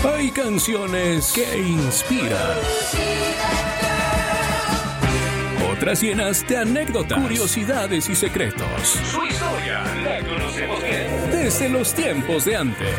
Hay canciones que inspiran. Otras llenas de anécdotas, curiosidades y secretos. Su historia la conocemos bien desde los tiempos de antes.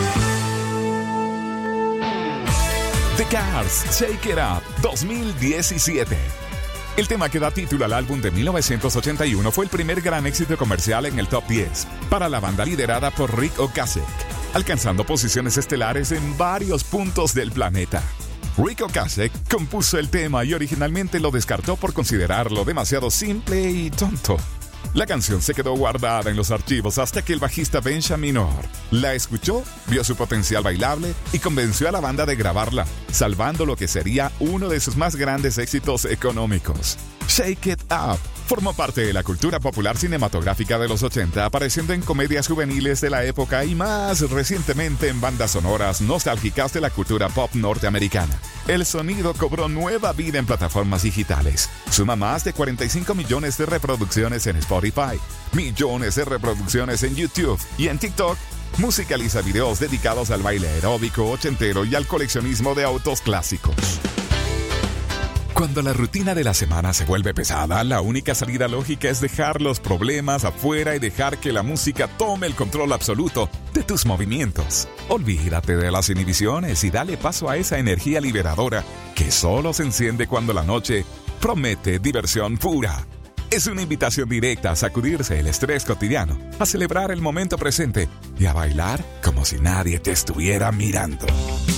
The Cars, Shake It Up, 2017. El tema que da título al álbum de 1981 fue el primer gran éxito comercial en el Top 10 para la banda liderada por Ric Ocasek, alcanzando posiciones estelares en varios puntos del planeta. Ric Ocasek compuso el tema y originalmente lo descartó por considerarlo demasiado simple y tonto. La canción se quedó guardada en los archivos hasta que el bajista Benjamin Orr la escuchó, vio su potencial bailable y convenció a la banda de grabarla, salvando lo que sería uno de sus más grandes éxitos económicos. Shake It Up formó parte de la cultura popular cinematográfica de los 80, apareciendo en comedias juveniles de la época y más recientemente en bandas sonoras nostálgicas de la cultura pop norteamericana. El sonido cobró nueva vida en plataformas digitales. Suma más de 45 millones de reproducciones en Spotify, millones de reproducciones en YouTube y en TikTok. Musicaliza videos dedicados al baile aeróbico ochentero y al coleccionismo de autos clásicos. Cuando la rutina de la semana se vuelve pesada, la única salida lógica es dejar los problemas afuera y dejar que la música tome el control absoluto de tus movimientos. Olvídate de las inhibiciones y dale paso a esa energía liberadora que solo se enciende cuando la noche promete diversión pura. Es una invitación directa a sacudirse el estrés cotidiano, a celebrar el momento presente y a bailar como si nadie te estuviera mirando.